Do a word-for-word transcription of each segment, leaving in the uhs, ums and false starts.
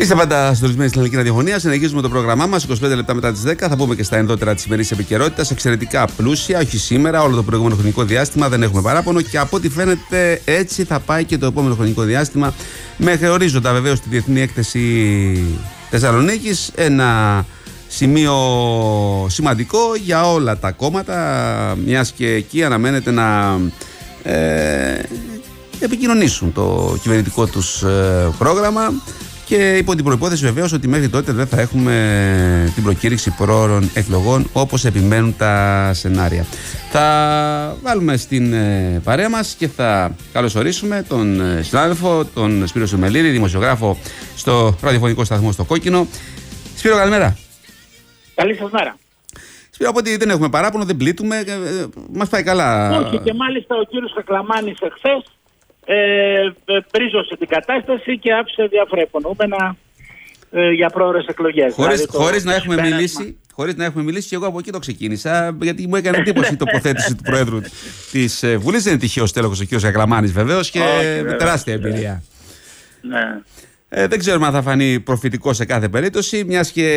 Είστε πάντα συντονισμένοι στην ελληνική ραδιοφωνία. Συνεχίζουμε το πρόγραμμά μας. είκοσι πέντε λεπτά μετά τις δέκα θα πούμε και στα ενδότερα της ημερής επικαιρότητας. Εξαιρετικά πλούσια, όχι σήμερα, όλο το προηγούμενο χρονικό διάστημα. Δεν έχουμε παράπονο και από ό,τι φαίνεται έτσι θα πάει και το επόμενο χρονικό διάστημα. Μέχρι ορίζοντα βεβαίως τη Διεθνή Έκθεση Θεσσαλονίκης. Ένα σημείο σημαντικό για όλα τα κόμματα, μιας και εκεί αναμένεται να ε, επικοινωνήσουν το κυβερνητικό τους ε, πρόγραμμα. Και υπό την προϋπόθεση βεβαίως ότι μέχρι τότε δεν θα έχουμε την προκήρυξη πρόωρων εκλογών όπως επιμένουν τα σενάρια. Θα βάλουμε στην ε, παρέα μας και θα καλωσορίσουμε τον ε, συνάδελφο, τον Σπύρο Σουμελίδη, δημοσιογράφο στο ραδιοφωνικό σταθμό στο Κόκκινο. Σπύρο, καλημέρα. Καλή σας μέρα. Σπύρο, από ότι δεν έχουμε παράπονο, δεν πλήττουμε, ε, ε, μας πάει καλά. Όχι, και μάλιστα ο κύριος Κακλαμάνης εχθές Ε, πρίζωσε την κατάσταση και άφησε διάφορα υπονοούμενα ε, για πρόωρες εκλογές. Χωρίς, δηλαδή το, χωρίς, να το έχουμε μιλήσει, χωρίς να έχουμε μιλήσει, και εγώ από εκεί το ξεκίνησα, γιατί μου έκανε εντύπωση η τοποθέτηση του Προέδρου της ε, Βουλής. Δεν είναι τυχαίος τέλος ο κ. Κακλαμάνης βεβαίως και oh, με τεράστια εμπειρία. Ναι. Ε, δεν ξέρουμε αν θα φανεί προφητικό σε κάθε περίπτωση, μιας και,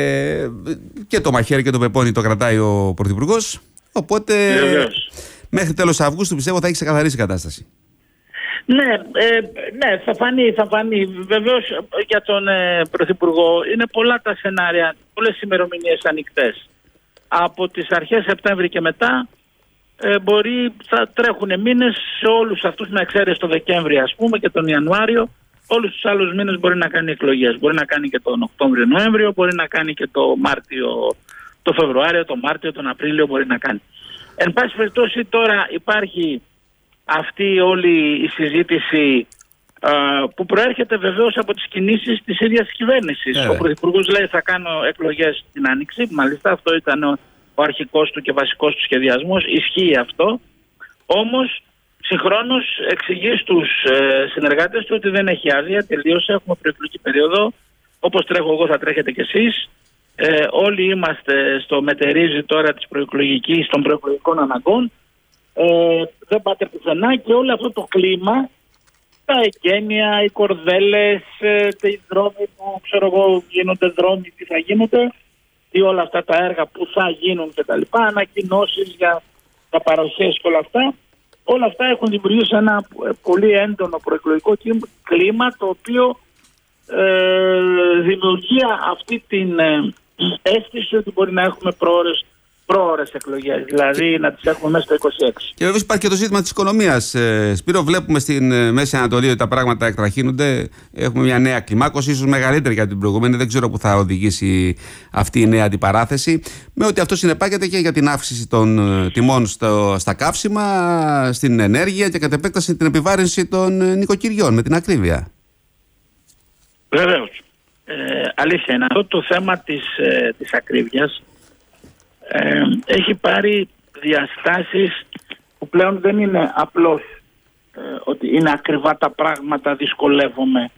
και το μαχαίρι και το πεπόνι το κρατάει ο Πρωθυπουργός. Οπότε Βεβαίως. μέχρι τέλος Αυγούστου πιστεύω θα έχει ξεκαθαρίσει η κατάσταση. Ναι, ε, ναι, θα φανεί, θα φανεί. Βεβαίως για τον ε, Πρωθυπουργό είναι πολλά τα σενάρια, πολλές ημερομηνίες ανοιχτές. Από τις αρχές Σεπτέμβρη και μετά ε, μπορεί, θα τρέχουν μήνες σε όλους αυτούς, με εξαίρεση το Δεκέμβρη ας πούμε και τον Ιανουάριο. Όλους τους άλλους μήνες μπορεί να κάνει εκλογές. Μπορεί να κάνει και τον Οκτώβριο-Νοέμβριο, μπορεί να κάνει και το Μάρτιο, το Φεβρουάριο, το Μάρτιο, τον Απρίλιο μπορεί να κάνει. Εν πάση περιπτώσει τώρα υπάρχει αυτή όλη η συζήτηση α, που προέρχεται βεβαίως από τις κινήσεις της ίδιας της κυβέρνησης. Yeah. Ο Πρωθυπουργός λέει θα κάνω εκλογές την Άνοιξη, μάλιστα αυτό ήταν ο, ο αρχικός του και βασικός του σχεδιασμός, ισχύει αυτό. Όμως συγχρόνως εξηγεί στους ε, συνεργάτες του ότι δεν έχει άδεια, τελείωσε, έχουμε προεκλογική περίοδο, όπως τρέχω εγώ θα τρέχετε κι εσείς. Ε, όλοι είμαστε στο μετερίζει τώρα της προεκλογικής, των προεκλογικών αναγκών. Ε, δεν πάτε πουθενά και όλο αυτό το κλίμα, τα εγγένεια, οι κορδέλες, ε, οι δρόμοι που ξέρω εγώ γίνονται δρόμοι, τι θα γίνονται ή όλα αυτά τα έργα που θα γίνουν κτλ. Ανακοινώσεις για τα παροχές και όλα αυτά. Όλα αυτά έχουν δημιουργήσει ένα πολύ έντονο προεκλογικό κλίμα το οποίο ε, δημιουργεί αυτή την ε, αίσθηση ότι μπορεί να έχουμε πρόωρες πρόωρες εκλογές, δηλαδή να τις έχουμε μέσα στο είκοσι έξι. Και βέβαια υπάρχει και το ζήτημα της οικονομίας. Ε, Σπύρο, βλέπουμε στην ε, Μέση Ανατολή ότι τα πράγματα εκτραχύνονται. Έχουμε μια νέα κλιμάκωση, ίσως μεγαλύτερη για την προηγούμενη. Δεν ξέρω που θα οδηγήσει αυτή η νέα αντιπαράθεση. Με ότι αυτό συνεπάγεται και για την αύξηση των ε, τιμών στο, στα καύσιμα, στην ενέργεια και κατ' επέκταση την επιβάρυνση των ε, νοικοκυριών με την ακρίβεια. Βεβαίως. Ε, αλήθεια είναι. Αυτό το θέμα της, ε, της ακρίβειας Ε, έχει πάρει διαστάσεις που πλέον δεν είναι απλώς ε, ότι είναι ακριβά τα πράγματα, δυσκολεύομαι.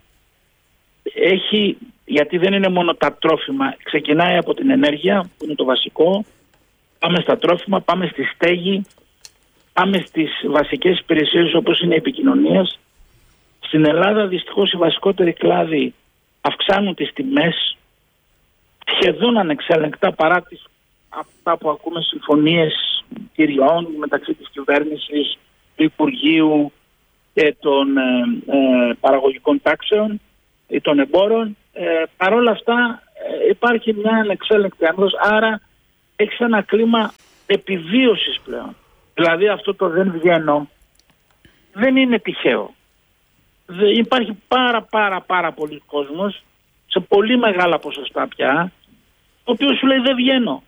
Έχει, γιατί δεν είναι μόνο τα τρόφιμα, ξεκινάει από την ενέργεια που είναι το βασικό, πάμε στα τρόφιμα, πάμε στη στέγη, πάμε στις βασικές υπηρεσίες όπως είναι οι επικοινωνίες. Στην Ελλάδα δυστυχώς οι βασικότεροι κλάδοι αυξάνουν τις τιμές σχεδόν ανεξέλεγκτα παρά τις αυτά που ακούμε συμφωνίες κυριών μεταξύ της κυβέρνησης, του Υπουργείου και των ε, ε, παραγωγικών τάξεων ή των εμπόρων. Ε, Παρ' όλα αυτά ε, υπάρχει μια ανεξέλεγκτη άνοδος, άρα έχει ένα κλίμα επιβίωσης πλέον. Δηλαδή αυτό το δεν βγαίνω δεν είναι τυχαίο. Δεν, υπάρχει πάρα πάρα πάρα πολλοί κόσμος σε πολύ μεγάλα ποσοστά πια, ο οποίος σου λέει δεν βγαίνω.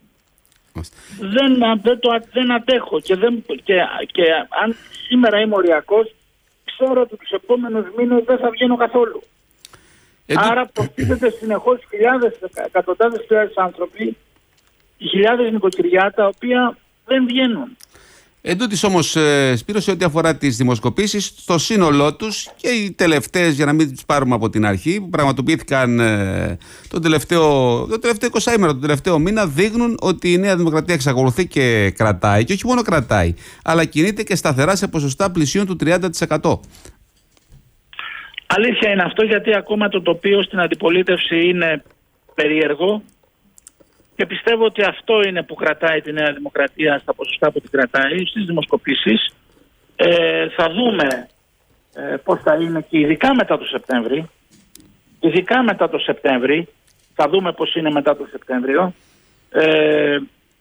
Δεν, δεν, το, δεν αντέχω και, δεν, και, και αν σήμερα είμαι οριακός, ξέρω ότι τους επόμενους μήνες δεν θα βγαίνω καθόλου. Ε, Άρα προστίθεται συνεχώς χιλιάδες, εκατοντάδες χιλιάδες άνθρωποι, χιλιάδες νοικοκυριά τα οποία δεν βγαίνουν. Εν τούτης όμως, ε, Σπύρο, σε ό,τι αφορά τις δημοσκοπήσεις, στο σύνολό τους και οι τελευταίες, για να μην τις πάρουμε από την αρχή, που πραγματοποιήθηκαν ε, τον τελευταίο, το τελευταίο εικοσάήμερο, τον τελευταίο μήνα, δείχνουν ότι η Νέα Δημοκρατία εξακολουθεί και κρατάει, και όχι μόνο κρατάει, αλλά κινείται και σταθερά σε ποσοστά πλησίων του τριάντα τοις εκατό. Αλήθεια είναι αυτό, γιατί ακόμα το τοπίο στην αντιπολίτευση είναι περίεργο και πιστεύω ότι αυτό είναι που κρατάει τη Νέα Δημοκρατία στα ποσοστά που την κρατάει στις δημοσκοπήσεις. Ε, θα δούμε ε, πώς θα είναι και ειδικά μετά το Σεπτέμβρη. Ειδικά μετά το Σεπτέμβρη. Θα δούμε πώς είναι μετά το Σεπτέμβριο. Ε,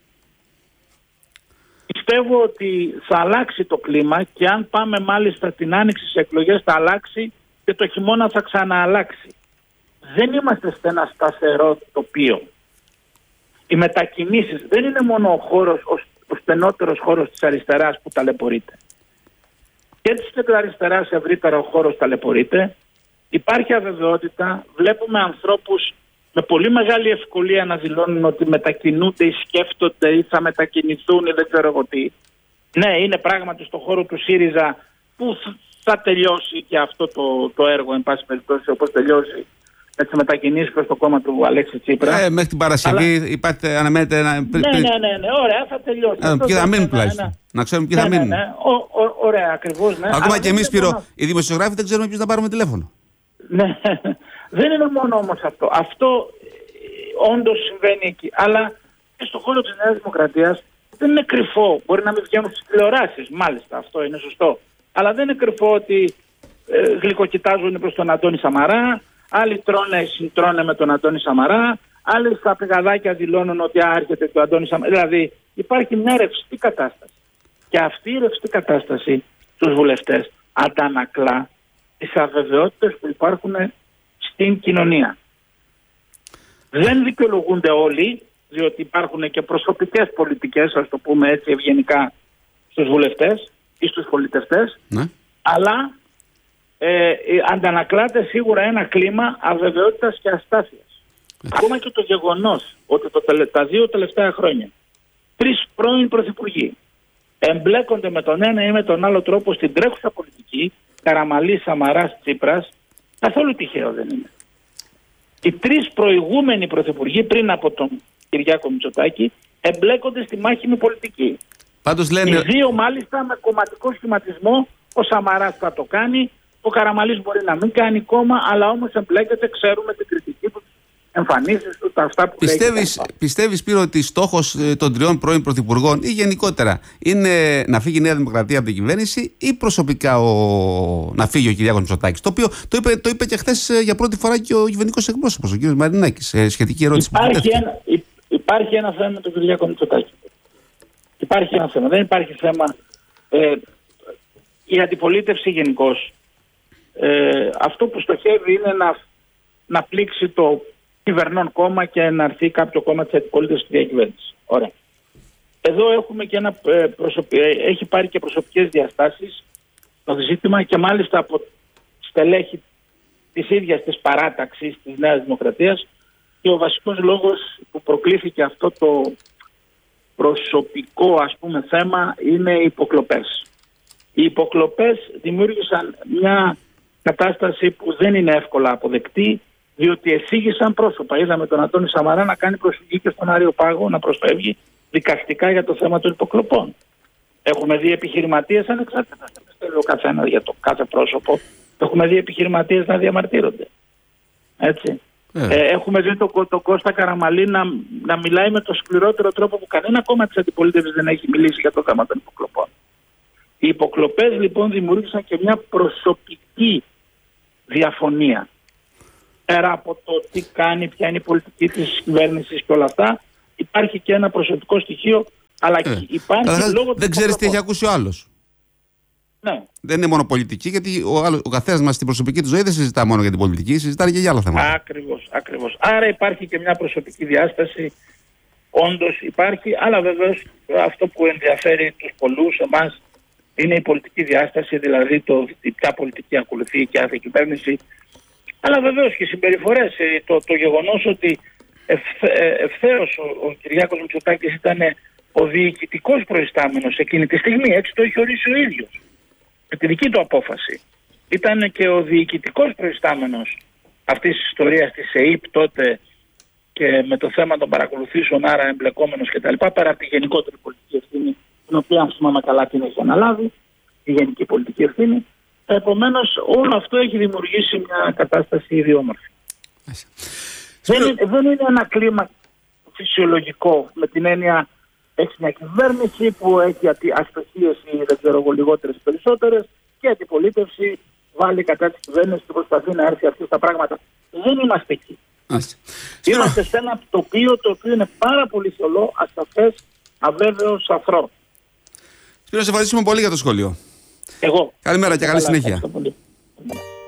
πιστεύω ότι θα αλλάξει το κλίμα και αν πάμε μάλιστα την άνοιξη σε εκλογές θα αλλάξει και το χειμώνα θα ξανααλλάξει. Δεν είμαστε σε ένα σταθερό τοπίο. Οι μετακινήσεις δεν είναι μόνο ο χώρος, ο, ο στενότερος χώρος της αριστεράς που ταλαιπωρείται. Και της κεντροαριστεράς ευρύτερα ο χώρος ταλαιπωρείται. Υπάρχει αβεβαιότητα. Βλέπουμε ανθρώπους με πολύ μεγάλη ευκολία να δηλώνουν ότι μετακινούνται ή σκέφτονται ή θα μετακινηθούν ή δεν ξέρω εγώ τι. Ναι, είναι πράγματι στο χώρο του ΣΥΡΙΖΑ που θα τελειώσει και αυτό το, το έργο, εν πάση περιπτώσει, όπως τελειώσει με τις μετακινήσεις προς το κόμμα του Αλέξη Τσίπρα. Ε, μέχρι την Παρασκευή Αλλά... είπατε, αναμένετε ένα... Ναι, ναι, ναι, ναι, ωραία, θα τελειώσει. Ε, ποιοι θα μείνουν τουλάχιστον. Ναι, ναι. Να ξέρουμε ποιοι ναι, θα μείνουν. Ναι, ναι. Ο, ο, ωραία, ακριβώς. Ναι. Ακόμα Αλλά και εμείς, Σπύρο, μόνο... οι δημοσιογράφοι δεν ξέρουμε ποιους θα πάρουμε τηλέφωνο. Ναι, δεν είναι μόνο όμως αυτό. Αυτό ε, όντως συμβαίνει εκεί. Αλλά και στον χώρο της Νέας Δημοκρατίας δεν είναι κρυφό. Μπορεί να μην βγαίνουν στις τηλεοράσεις, μάλιστα, αυτό είναι σωστό. Αλλά δεν είναι κρυφό ότι ε, γλυκοκοιτάζουν προς τον Αντώνη Σαμαρά, άλλοι τρώνε, συντρώνε με τον Αντώνη Σαμαρά, άλλοι στα πηγαδάκια δηλώνουν ότι άρχεται το Αντώνη Σαμαρά. Δηλαδή υπάρχει μια ρευστή κατάσταση. Και αυτή η ρευστή κατάσταση στους βουλευτές αντανακλά τις αβεβαιότητες που υπάρχουν στην κοινωνία. Δεν δικαιολογούνται όλοι, διότι υπάρχουν και προσωπικές πολιτικές, ας το πούμε έτσι ευγενικά, στους βουλευτές ή στους πολιτευτές, ναι. Αλλά ε, αντανακλάται σίγουρα ένα κλίμα αβεβαιότητας και αστάθειας. Ακόμα και το γεγονός ότι το, τα δύο τελευταία χρόνια τρεις πρώην πρωθυπουργοί εμπλέκονται με τον ένα ή με τον άλλο τρόπο στην τρέχουσα πολιτική, Καραμανλής, Σαμαράς, Τσίπρας, καθόλου τυχαίο δεν είναι. Οι τρεις προηγούμενοι πρωθυπουργοί πριν από τον Κυριάκο Μητσοτάκη εμπλέκονται στη μάχημη πολιτική. Πάντως λένε... Οι δύο μάλιστα με κομματικό σχηματισμό. Ο Σαμαράς θα το κάνει, ο Καραμανλής μπορεί να μην κάνει κόμμα, αλλά όμως εμπλέκεται, ξέρουμε την κριτική του, εμφανίσεις του, τα αυτά που πιστεύεις, λέει. Πιστεύεις, Σπύρο, ότι στόχος των τριών πρώην πρωθυπουργών ή γενικότερα είναι να φύγει η Νέα Δημοκρατία από την κυβέρνηση ή προσωπικά ο... να φύγει ο Κυριάκος Μητσοτάκης? Το οποίο το είπε, το είπε και χθες για πρώτη φορά και ο κυβερνητικός εκπρόσωπος, ο κ. Μαρινάκης, σε σχετική ερώτηση. Υπάρχει, που ένα, υπάρχει ένα θέμα με τον Κυριάκο Μητσοτάκη. Υπάρχει ένα θέμα. Δεν υπάρχει θέμα. Ε, η αντιπολίτευση γενικώς ε, αυτό που στοχεύει είναι να, να πλήξει το κυβερνών κόμμα και να έρθει κάποιο κόμμα της αντιπολίτευσης στη διακυβέρνηση. Ωραία. Εδώ έχουμε και ένα ε, προσωπι... έχει πάρει και προσωπικές διαστάσεις το ζήτημα και μάλιστα από στελέχη της ίδιας της παράταξης της Νέας Δημοκρατίας, και ο βασικός λόγος που προκλήθηκε αυτό το προσωπικό, ας πούμε, θέμα είναι οι υποκλοπές. Οι υποκλοπές δημιούργησαν μια κατάσταση που δεν είναι εύκολα αποδεκτή, διότι εσύγησαν πρόσωπα. Είδαμε τον Αντώνη Σαμαρά να κάνει προσφυγή και στον Άριο Πάγο να προσφεύγει δικαστικά για το θέμα των υποκλοπών. Έχουμε δει επιχειρηματίες ανεξάρτητα, δεν πιστεύω ο καθένα για το κάθε πρόσωπο. Έχουμε δει επιχειρηματίες να διαμαρτύρονται. Έτσι. Yeah. Ε, έχουμε δει τον το Κώστα Καραμανλή να, να μιλάει με το σκληρότερο τρόπο που κανένα κόμμα της αντιπολίτευσης δεν έχει μιλήσει για το θέμα των υποκλοπών. Οι υποκλοπές λοιπόν δημιούργησαν και μια προσωπική διαφωνία. Πέρα από το τι κάνει, ποια είναι η πολιτική της κυβέρνησης και όλα αυτά, υπάρχει και ένα προσωπικό στοιχείο, αλλά yeah. υπάρχει Άρα, λόγω δεν ξέρεις τι έχει ακούσει ο άλλος. Ναι. Δεν είναι μόνο πολιτική, γιατί ο, ο καθένας μας στην προσωπική του ζωή δεν συζητά μόνο για την πολιτική, συζητάει και για άλλα θέματα. Ακριβώς, ακριβώς. Άρα υπάρχει και μια προσωπική διάσταση, όντως υπάρχει, αλλά βεβαίως αυτό που ενδιαφέρει τους πολλούς εμάς είναι η πολιτική διάσταση, δηλαδή το, ποια πολιτική ακολουθεί η κάθε κυβέρνηση, αλλά βεβαίως και οι συμπεριφορές. Το, το γεγονός ότι ευθέως ο, ο Κυριάκος Μητσοτάκης ήταν ο διοικητικός προϊστάμενος εκείνη τη στιγμή, έτσι το είχε ορίσει ο ίδιος. Με τη δική του απόφαση. Ήταν και ο διοικητικός προϊστάμενος αυτής της ιστορίας της ΕΥΠ τότε και με το θέμα των παρακολουθήσεων, άρα εμπλεκόμενος κτλ. Πέρα από τη γενικότερη πολιτική ευθύνη, την οποία αν θυμάμαι καλά την έχει αναλάβει, η γενική πολιτική ευθύνη. Επομένως, όλο αυτό έχει δημιουργήσει μια κατάσταση ιδιόμορφη. Δεν, είναι, δεν είναι ένα κλίμα φυσιολογικό, με την έννοια έχει μια κυβέρνηση που έχει αστοχίες ή δεν ξέρω εγώ λιγότερες ή περισσότερες και η αντιπολίτευση βάλει κατά της κυβέρνησης και προσπαθεί να έρθει αυτή στα πράγματα. Δεν είμαστε εκεί. Άσε. Είμαστε σε ένα τοπίο το οποίο είναι πάρα πολύ θολό, ασαφές, αβέβαιο, σαφρό. Σπύρο, σε ευχαριστούμε πολύ για το σχόλιο. Εγώ. Καλημέρα και καλή συνέχεια.